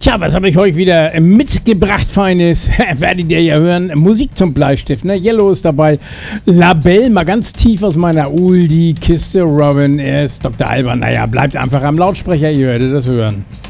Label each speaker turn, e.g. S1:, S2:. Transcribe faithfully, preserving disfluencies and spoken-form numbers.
S1: Tja, was habe ich euch wieder mitgebracht, Feines? Werdet ihr ja hören. Musik zum Bleistift, ne? Yellow ist dabei. Labelle, mal ganz tief aus meiner Oldie-Kiste. Robin, er ist Doktor Alban. Naja, bleibt einfach am Lautsprecher, ihr werdet das hören.